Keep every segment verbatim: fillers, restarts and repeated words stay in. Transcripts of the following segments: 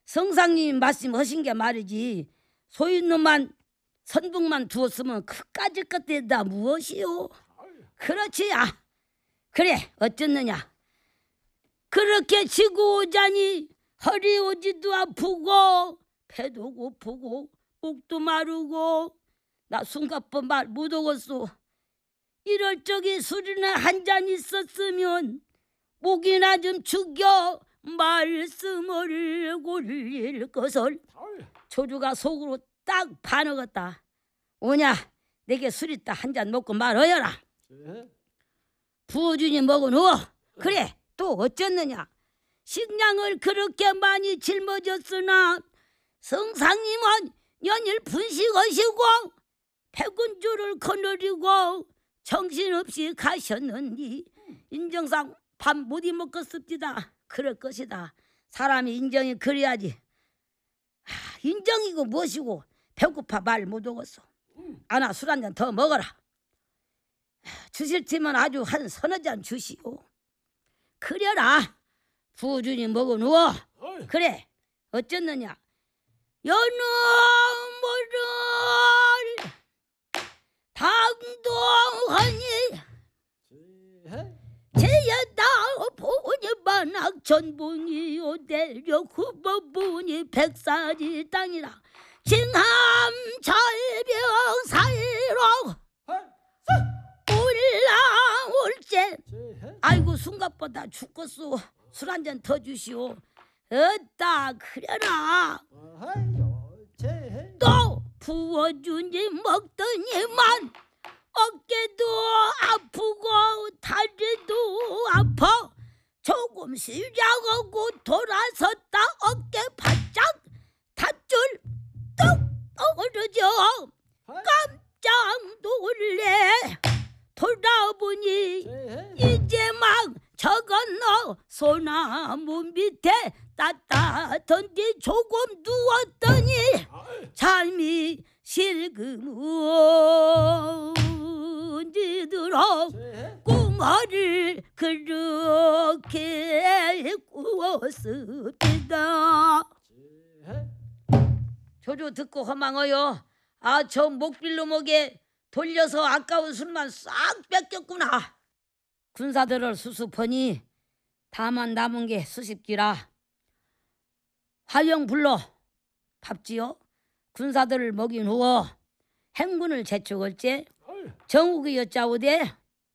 성상님 말씀하신 게 말이지 소인놈만 선북만 두었으면 그까짓 것들다 무엇이요? 그렇지. 아 그래 어쩌느냐. 그렇게 지고 오자니 허리 오지도 아프고 배도 고프고 목도 마르고 나 숨가빠 말 못오겠소. 이럴 적에 술이나 한 잔 있었으면 목이나 좀 죽여 말씀을 골릴 것을. 조주가 속으로 딱 반어갔다. 오냐 내게 술 있다 한 잔 먹고 말어여라. 부주니 먹은 후 그래 또 어쩌느냐. 식량을 그렇게 많이 짊어졌으나 성상님은 연일 분식하시고 백운줄을 거느리고 정신없이 가셨느니 인정상 밥 못 이먹겠습니다. 그럴 것이다. 사람이 인정이 그래야지. 아, 인정이고 무엇이고 배고파 말 못하겠어. 아나 술 한 잔 더 먹어라. 주실 테면 아주 한 서너 잔 주시오. 그래라. 부주니 먹은 후 그래 어쩌느냐. 여놈을 당도하니 제야다 보니 만학천분이요 대려 후보분이 백사지 땅이라 징함 철병 사이로 올라올제. 아이고 순간보다 죽겠소. 술 한 잔 더 주시오. 어따 그래라. 또 부어주니 먹더니만 어깨도 아프고 다리도 아파. 조금 쉬자고 돌아섰다 어깨 바짝 닷줄 뚝 떨어져 깜짝 놀래. 돌아보니 이제 막 저 건너 소나무 밑에 따뜻한 데 조금 누웠더니 잠이 실금은지 들어 꿈을 그렇게 꾸었습니다. 조조 듣고 허망어요. 아 저 목빌로 목에 돌려서 아까운 술만 싹 뺏겼구나. 군사들을 수습하니 다만 남은 게 수십기라. 화영 불러 밥지요. 군사들을 먹인 후어 행군을 제축할제. 정욱이 여짜오되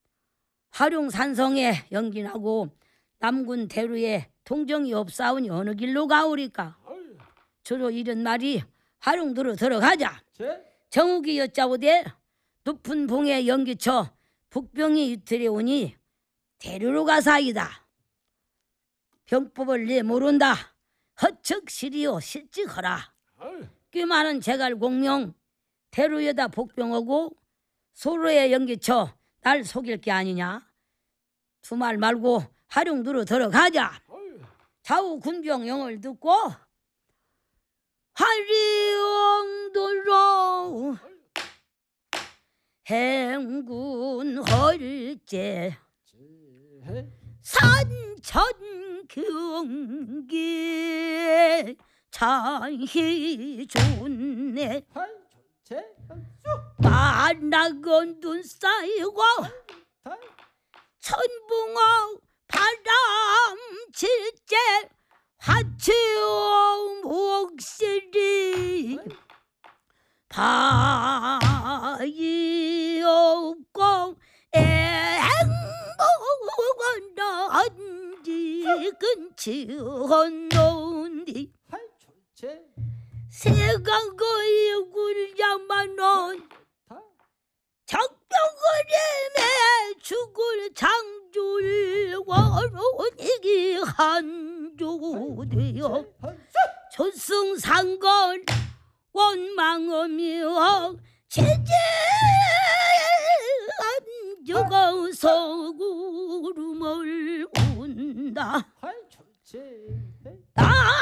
화룡산성에 연긴하고 남군 대루에 통정이 없사오니 어느 길로 가오리까. 주로 이런 말이 화룡도로 들어가자. 정욱이 여짜오되 높은 봉에 연기쳐 북병이 이틀에 오니 대류로 가사이다. 병법을 내 모른다. 허측시리오 실직하라. 꽤 많은 제갈 공명 대류에다 복병하고 소로에 연기쳐 날 속일 게 아니냐. 두 말 말고 화룡도로 들어가자. 좌우 군병 영을 듣고 화룡도로 행군할제. 산천경계 참히 좋네. 만나건 눈 쌓이고 천붕어 바람 칠제 화치오 목실이 바이 없고 행복한지 근치헌노니 세간거의 굴자만은 적병거림에 죽을 장줄 원혼이기 한조되어 조승상건 원망하며 제제 안적어서 구름을 온다. 나